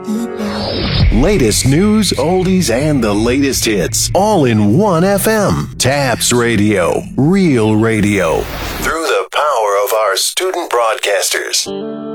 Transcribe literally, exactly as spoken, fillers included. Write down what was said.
Latest news, oldies, and the latest hits, all in one F M. Taps Radio, real radio. Through the power of our student broadcasters.